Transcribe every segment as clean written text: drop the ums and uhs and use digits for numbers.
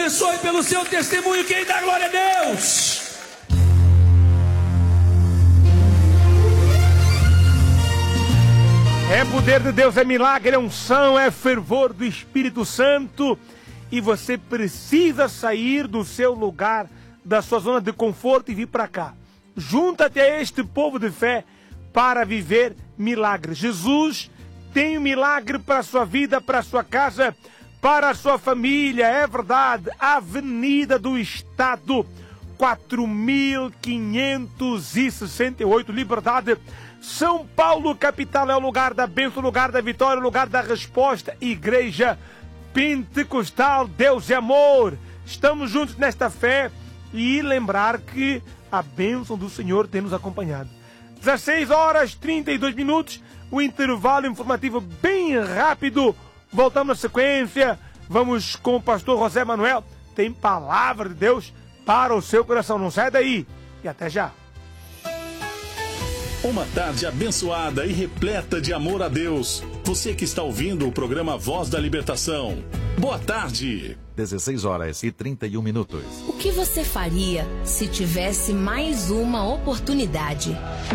abençoe pelo seu testemunho. Quem dá glória a Deus? É poder de Deus, é milagre, é unção, é fervor do Espírito Santo. E você precisa sair do seu lugar, da sua zona de conforto e vir para cá. Junta-te a este povo de fé para viver milagres. Jesus tem um milagre para a sua vida, para a sua casa, para a sua família. É verdade, Avenida do Estado, 4.568, Liberdade. São Paulo, capital, é o lugar da bênção, o lugar da vitória, o lugar da resposta. Igreja Pentecostal, Deus é amor. Estamos juntos nesta fé e lembrar que a bênção do Senhor tem nos acompanhado. 16h32, o intervalo informativo bem rápido. Voltamos na sequência. Vamos com o pastor José Manuel. Tem palavra de Deus para o seu coração. Não sai daí. E até já. Uma tarde abençoada e repleta de amor a Deus. Você que está ouvindo o programa Voz da Libertação. Boa tarde. 16h31. O que você faria se tivesse mais uma oportunidade?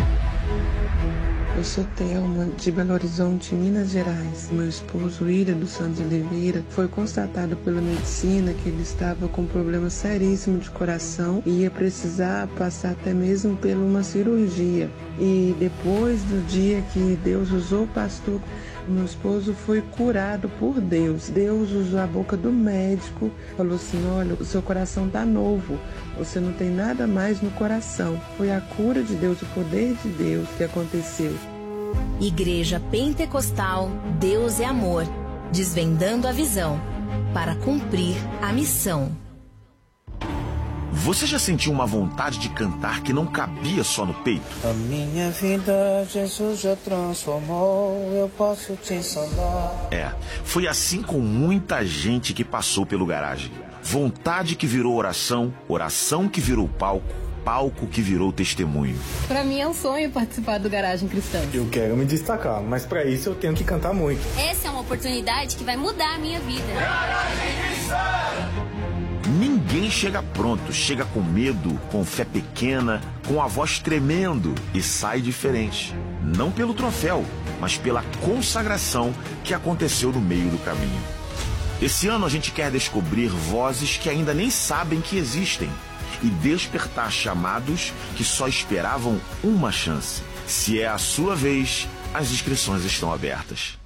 Eu sou Thelma, de Belo Horizonte, Minas Gerais. Meu esposo, Ira dos Santos Oliveira, foi constatado pela medicina que ele estava com um problema seríssimo de coração e ia precisar passar até mesmo por uma cirurgia. E depois do dia que Deus usou o pastor, meu esposo foi curado por Deus. Deus usou a boca do médico, falou assim: olha, o seu coração está novo, você não tem nada mais no coração. Foi a cura de Deus, o poder de Deus que aconteceu. Igreja Pentecostal, Deus é amor, desvendando a visão para cumprir a missão. Você já sentiu uma vontade de cantar que não cabia só no peito? A minha vida Jesus já transformou, eu posso te ensinar. Foi assim com muita gente que passou pelo Garagem. Vontade que virou oração, oração que virou palco, palco que virou testemunho. Pra mim é um sonho participar do Garagem Cristã. Eu quero me destacar, mas pra isso eu tenho que cantar muito. Essa é uma oportunidade que vai mudar a minha vida. Garagem Cristã! Ninguém chega pronto, chega com medo, com fé pequena, com a voz tremendo e sai diferente. Não pelo troféu, mas pela consagração que aconteceu no meio do caminho. Esse ano a gente quer descobrir vozes que ainda nem sabem que existem e despertar chamados que só esperavam uma chance. Se é a sua vez, as inscrições estão abertas.